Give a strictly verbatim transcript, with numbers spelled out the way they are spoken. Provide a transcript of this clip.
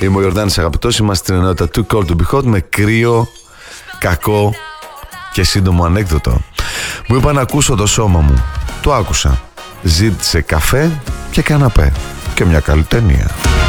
Είμαι ο Ιορδάνης Αγαπητός, είμαστε στην ενότητα Too Cold to Be Hot με κρύο, κακό και σύντομο ανέκδοτο. Μου είπα να ακούσω το σώμα μου. Το άκουσα. Ζήτησε καφέ και καναπέ και μια καλή ταινία.